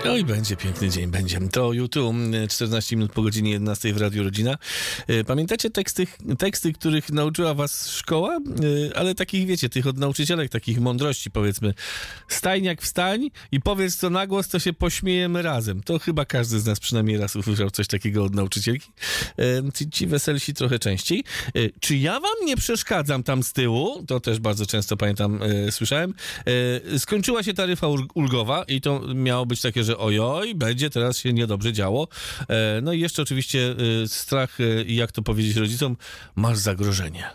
Oj, będzie piękny dzień, będzie. To YouTube, 14 minut po godzinie 11 w Radiu Rodzina. Pamiętacie teksty, których nauczyła was szkoła? Ale takich, wiecie, tych od nauczycielek, takich mądrości, powiedzmy. Stajniak, wstań i powiedz to na głos, to się pośmiejemy razem. To chyba każdy z nas przynajmniej raz usłyszał coś takiego od nauczycielki. Ci weselsi trochę częściej. Czy ja wam nie przeszkadzam tam z tyłu? To też bardzo często, pamiętam, słyszałem. Skończyła się taryfa ulgowa i to miało być takie, że ojoj, będzie teraz się niedobrze działo. No i jeszcze oczywiście strach, jak to powiedzieć rodzicom, masz zagrożenie.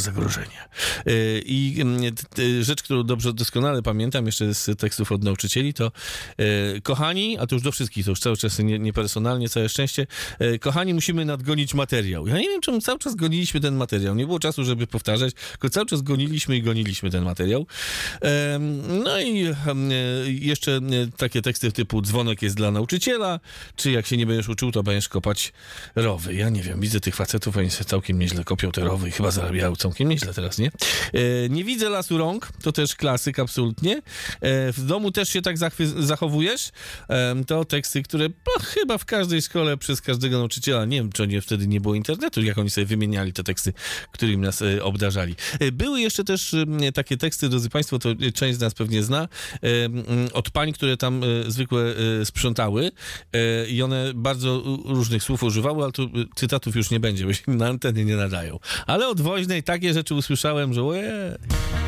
I rzecz, którą doskonale pamiętam jeszcze z tekstów od nauczycieli, to kochani, a to już do wszystkich, to już cały czas niepersonalnie, całe szczęście, kochani, musimy nadgonić materiał. Ja nie wiem, czemu cały czas goniliśmy ten materiał. Nie było czasu, żeby powtarzać, tylko cały czas goniliśmy ten materiał. No i jeszcze takie teksty typu dzwonek jest dla nauczyciela, czy jak się nie będziesz uczył, to będziesz kopać rowy. Ja nie wiem, widzę tych facetów, oni sobie całkiem nieźle kopią te rowy i chyba zarabiają całkiem nieźle teraz, nie? Nie widzę lasu rąk, to też klasyk absolutnie. W domu też się tak zachowujesz. To teksty, które chyba w każdej szkole przez każdego nauczyciela, nie wiem, czy wtedy nie było internetu, jak oni sobie wymieniali te teksty, którymi nas obdarzali. Były jeszcze też takie teksty, drodzy państwo, to część z nas pewnie zna, od pań, które tam zwykłe sprzątały i one bardzo różnych słów używały, ale tu cytatów już nie będzie, bo się na anteny nie nadają. Ale od Woźnej takie rzeczy usłyszałem, że